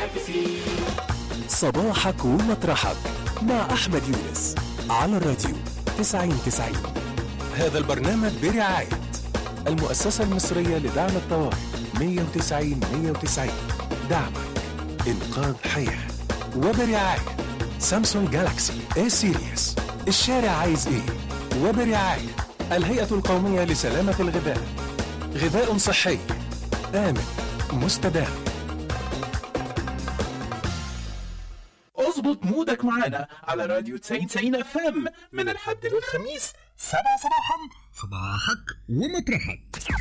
المنافسين. صباحك ومطرحك مع أحمد يونس على الراديو 90-90. هذا البرنامج برعاية المؤسسة المصرية لدعم الطوارئ 190-190. دعمك إنقاذ حياة. وبرعاية سامسونج جالاكسي A سيريس. الشارع عايز إيه؟ وبرعاية الهيئة القومية لسلامة الغذاء. غذاء صحي آمن مستدام. اظبط مودك معانا على راديو 90-90 FM من الحد للخميس 7 صباحا. صباحك ومطرحك.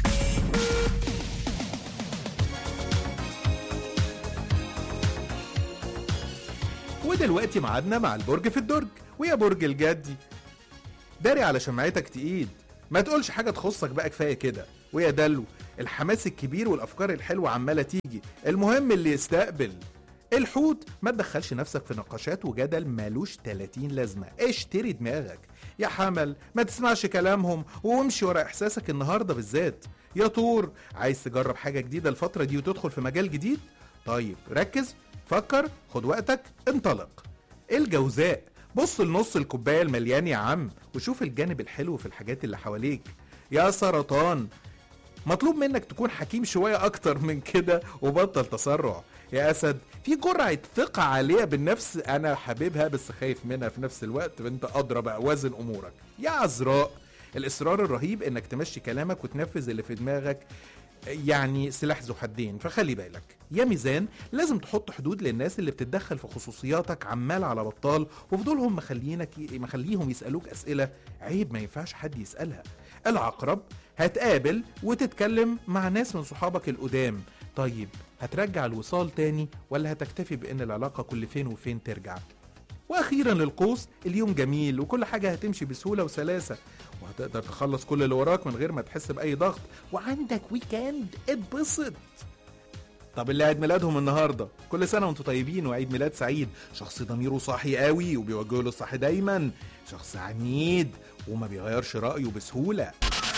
ودلوقتي معادنا مع البرج في الدرج. ويا برج الجدي، داري على شمعتك تقيد، ما تقولش حاجة تخصك بقى، كفاية كده. ويا دلو، الحماس الكبير والأفكار الحلوة عمالة تيجي، المهم اللي يستقبل. الحوت، ما تدخلش نفسك في نقاشات وجدل مالوش 30 لازمة، اشتري دماغك. يا حمل، ما تسمعش كلامهم وامشي ورا احساسك النهاردة بالذات. يا طور، عايز تجرب حاجة جديدة الفترة دي وتدخل في مجال جديد؟ طيب ركز، فكر، خد وقتك، انطلق. الجوزاء، بص لنص الكوباية المليان يا عم، وشوف الجانب الحلو في الحاجات اللي حواليك. يا سرطان، مطلوب منك تكون حكيم شوية اكتر من كده وبطل تسرع. يا اسد، في جرعة ثقة عالية بالنفس، انا حاببها بس خايف منها في نفس الوقت، فانت ادرى بقى، وازن امورك. يا عذراء، الاصرار الرهيب انك تمشي كلامك وتنفذ اللي في دماغك يعني سلاح ذو حدين، فخلي بالك. يا ميزان، لازم تحط حدود للناس اللي بتتدخل في خصوصياتك عمال على بطال، وفضولهم مخليهم يسألوك أسئلة عيب ما ينفعش حد يسألها. العقرب، هتقابل وتتكلم مع ناس من صحابك القدام. طيب هترجع الوصال تاني ولا هتكتفي بأن العلاقة كل فين وفين ترجع؟ واخيرا للقوس، اليوم جميل وكل حاجة هتمشي بسهولة وسلاسة، وهتقدر تخلص كل اللي وراك من غير ما تحس بأي ضغط، وعندك ويكند اتبسط. طب اللي عيد ميلادهم النهاردة، كل سنة وانتوا طيبين وعيد ميلاد سعيد. شخص ضميره صاحي قوي وبيوجه له الصح دايما، شخص عنيد وما بيغيرش رأيه بسهولة.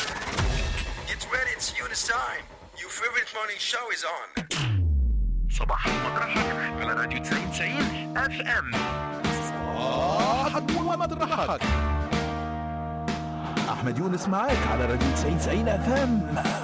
Get ready, it's Eunice time. Your favorite morning show is on. صباح مطرحك على راديو 90-90 FM. صباحك ومطرحك. أحمد يونس معاك على راديو 90-90 FM.